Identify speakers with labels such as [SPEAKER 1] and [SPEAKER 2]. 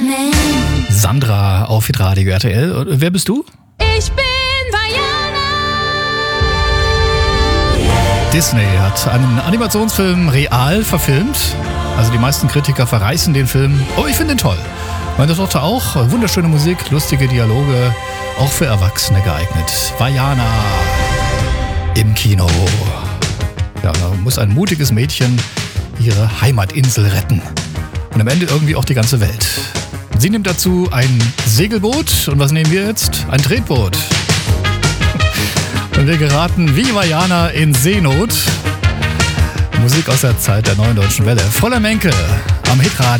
[SPEAKER 1] Sandra auf Hitradio RTL. Und wer bist du?
[SPEAKER 2] Ich bin Vajana.
[SPEAKER 1] Disney hat einen Animationsfilm real verfilmt. Also die meisten Kritiker verreißen den Film. Oh, ich finde ihn toll. Meine Tochter auch. Wunderschöne Musik, lustige Dialoge. Auch für Erwachsene geeignet. Vajana im Kino. Ja, da muss ein mutiges Mädchen ihre Heimatinsel retten. Und am Ende irgendwie auch die ganze Welt. Sie nimmt dazu ein Segelboot. Und was nehmen wir jetzt? Ein Tretboot. Und wir geraten wie Vajana in Seenot. Musik aus der Zeit der Neuen Deutschen Welle. Fräulein Menke am Hitradio.